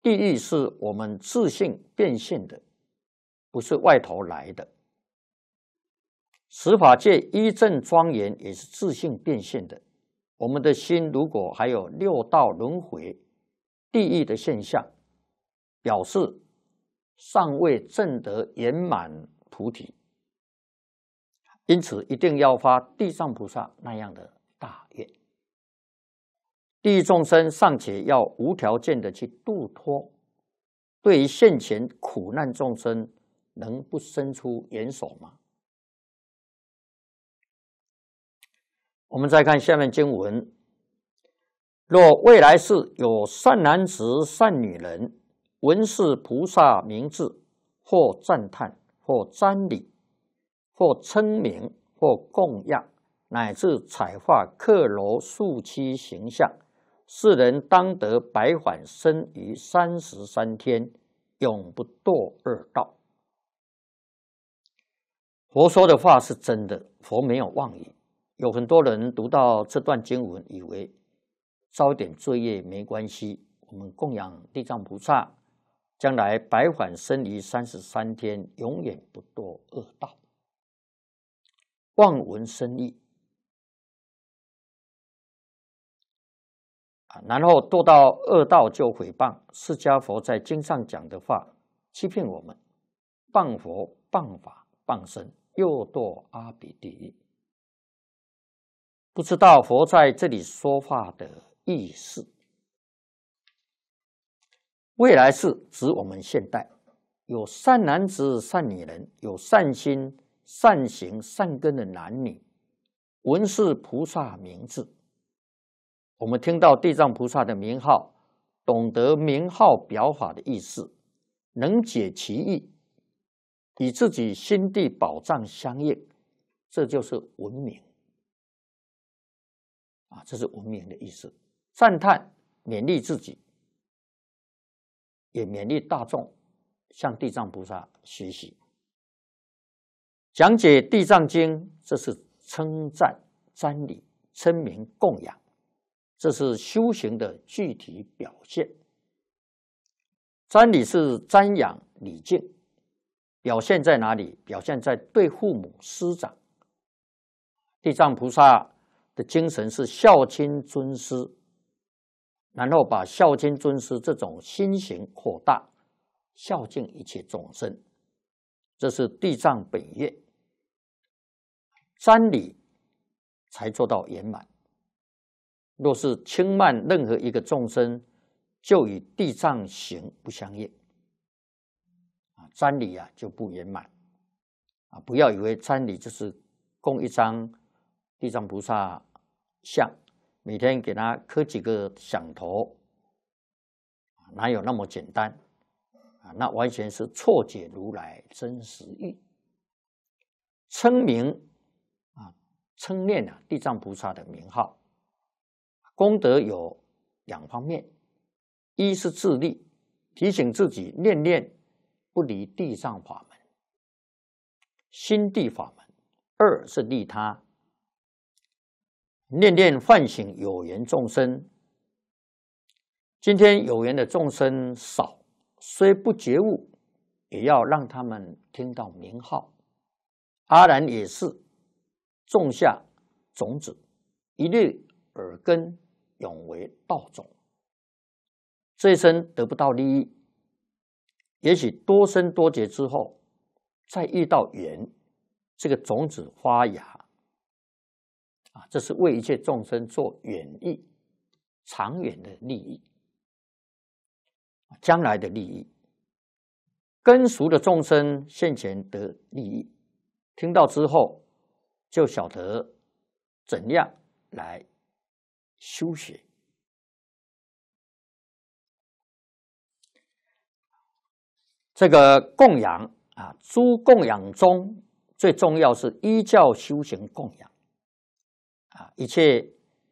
地狱是我们自性变现的，不是外头来的。十法界一正庄严也是自性变现的。我们的心如果还有六道轮回、地狱的现象，表示尚未证得圆满菩提，因此一定要发地藏菩萨那样的大愿。地狱众生尚且要无条件的去度脱，对于现前苦难众生，能不伸出援手吗？我们再看下面经文：若未来世有善男子、善女人，闻是菩萨名字，或赞叹，或瞻礼，或称名，或供养，乃至彩画刻鞆塑漆形象，世人当得百返生于33天，永不堕恶道。佛说的话是真的，佛没有妄语。有很多人读到这段经文，以为遭点罪业没关系，我们供养地藏菩萨，将来百返生于33天，永远不堕恶道。望闻生义，然后堕到恶道就毁谤释迦佛在经上讲的话，欺骗我们，谤佛、谤法、谤僧，又堕阿鼻地狱。不知道佛在这里说话的意思。未来世指我们现代，有善男子、善女人，有善心、善行、善根的男女，闻是菩萨名字。我们听到地藏菩萨的名号，懂得名号表法的意思，能解其意，与自己心地宝藏相应，这就是文明。这是文明的意思。赞叹，勉励自己，也勉励大众向地藏菩萨学习。讲解地藏经，这是称赞、瞻礼、称名、供养，这是修行的具体表现。瞻礼是瞻仰礼敬，表现在哪里？表现在对父母师长。地藏菩萨的精神是孝亲尊师，然后把孝亲尊师这种心行扩大，孝敬一切众生，这是地藏本愿。瞻礼才做到圆满。若是轻慢任何一个众生，就与地藏行不相应，瞻礼就不圆满。不要以为瞻礼就是供一张地藏菩萨像，每天给他磕几个响头，哪有那么简单？那完全是错解如来真实义。称名称念地藏菩萨的名号，功德有两方面：一是自利，提醒自己念念不离地藏法门、心地法门；二是利他，念念唤醒有缘众生。今天有缘的众生少，虽不觉悟，也要让他们听到名号。阿难也是种下种子，一粒耳根，永为道种。这一生得不到利益，也许多生多劫之后，再遇到缘，这个种子发芽，这是为一切众生做远益、长远的利益，将来的利益。根熟的众生现前得利益，听到之后就晓得怎样来修学。这个供养诸供养中最重要是依教修行供养一切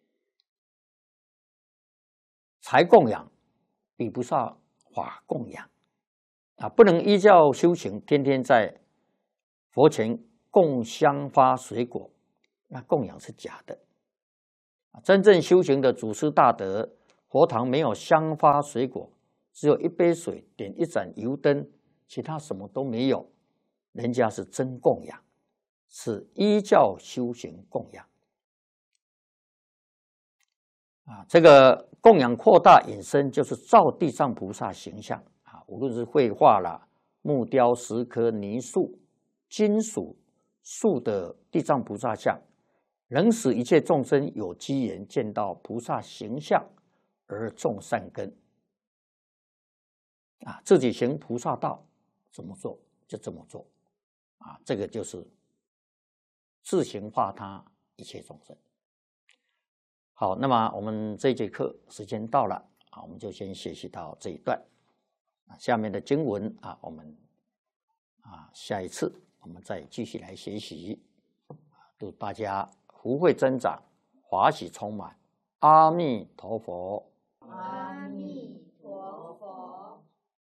财供养比不上法供养不能依教修行，天天在佛前供香花水果，那供养是假的。真正修行的祖师大德，佛堂没有香花水果， 只有一杯水，点一盏油灯，其他什么都没有，人家是真供养，是依教修行供养。这个供养扩大引申，就是照地藏菩萨形象无论是绘画啦、木雕、石刻、泥塑、金属、树的地藏菩萨像，能使一切众生有机缘见到菩萨形象而种善根。自己行菩萨道，怎么做就这么做这个就是自行化他一切众生。好，那么我们这一节课时间到了我们就先学习到这一段下面的经文我们下一次我们再继续来学习。祝大家福慧增长，华喜充满。阿弥陀佛。